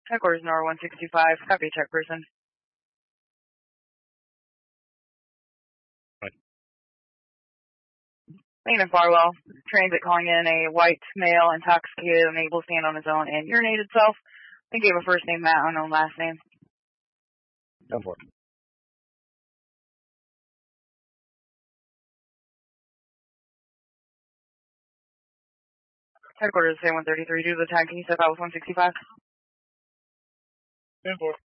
Headquarters Nor 165, copy, check person. Right. Main and Farwell, transit calling in a white male, intoxicated, unable to stand on his own, and urinated self. I think he gave a first name, Matt, unknown last name. Go for it. Headquarters say 133, due to the time, can you step out with 165? 10-4.